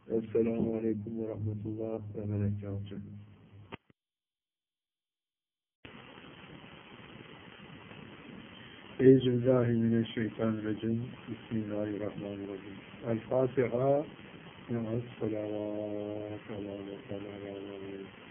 Esselamu Aleyküm ve Rahmetullah ve Berekatuhu. Euzubillahimineşşeytanirracim. Bismillahirrahmanirrahim. El-Fatiha. Ma'as-salavat.